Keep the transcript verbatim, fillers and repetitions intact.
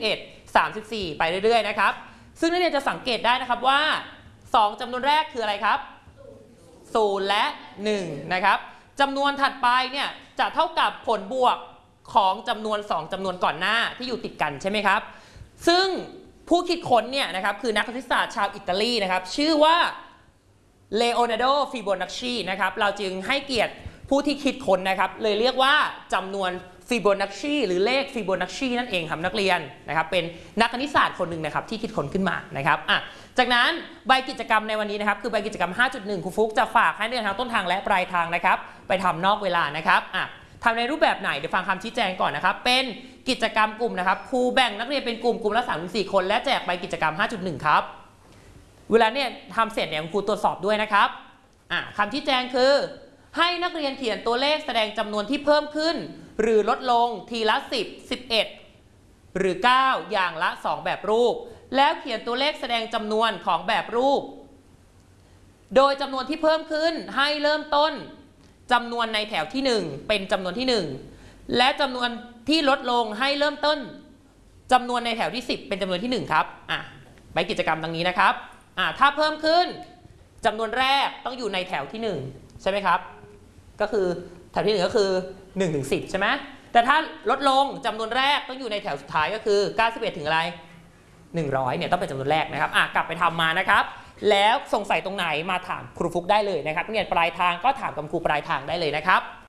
เอ็ด สามสิบสี่ไปเรื่อยๆนะครับซึ่งนักเรียนจะสังเกตได้นะครับว่าสองจำนวนแรกคืออะไรครับศูนย์และหนึ่งนะครับจำนวนถัดไปเนี่ยจะเท่ากับผลบวกของจำนวนสองจำนวนก่อนหน้าที่อยู่ติดกันใช่ไหมครับซึ่งผู้คิดค้นเนี่ยนะครับคือนักคณิตศาสตร์ชาวอิตาลีนะครับชื่อว่าเลโอนาร์โด ฟิโบนัชชีนะครับเราจึงให้เกียรติผู้ที่คิดค้นนะครับเลยเรียกว่าจำนวนฟิโบนัชชีหรือเลขฟิโบนัชชีนั่นเองครับนักเรียนนะครับเป็นนักคณิตศาสตร์คนหนึ่งนะครับที่คิดค้นขึ้นมานะครับอ่ะจากนั้นใบกิจกรรมในวันนี้นะครับคือใบกิจกรรม ห้าจุดหนึ่ง ครูฟุกจะฝากให้นักเรียนทั้งต้นทางและปลายทางนะครับไปทำนอกเวลานะครับอ่ะทำในรูปแบบไหนเดี๋ยวฟังคำชี้แจงก่อนนะครับเป็นกิจกรรมกลุ่มนะครับครูแบ่งนักเรียนเป็นกลุ่มกลุ่มละสามถึงสี่คนและแจกใบกิจกรรม ห้าจุดหนึ่ง ครับเวลาเนี่ยทำเสร็จเนี่ยครูตรวจสอบด้วยนะครับอ่ะคำชี้แจงคือให้นักเรียนเขียนตัวเลขแสดงจำนวนที่เพิ่มขึ้นหรือลดลงทีละสิบ สิบเอ็ดหรือเก้าอย่างละสองแบบรูปแล้วเขียนตัวเลขแสดงจำนวนของแบบรูปโดยจำนวนที่เพิ่มขึ้นให้เริ่มต้นจำนวนในแถวที่หนึ่งเป็นจำนวนที่หนึ่งและจำนวนที่ลดลงให้เริ่มต้นจำนวนในแถวที่สิบเป็นจำนวนที่หนึ่งครับอ่ะใบกิจกรรมดังนี้นะครับอ่ะถ้าเพิ่มขึ้นจำนวนแรกต้องอยู่ในแถวที่หนึ่งใช่ไหมครับก็คือแถวที่หนึ่งก็คือหนึ่งถึงสิบใช่ไหมแต่ถ้าลดลงจำนวนแรกต้องอยู่ในแถวสุดท้ายก็คือเก้าสิบเอ็ดถึงอะไรหนึ่งร้อยเนี่ยต้องเป็นจำนวนแรกนะครับอ่ะกลับไปทำมานะครับแล้วสงสัยตรงไหนมาถามครูฟุกได้เลยนะครับนักเรียนปลายทางก็ถามกับครูปลายทางได้เลยนะครับ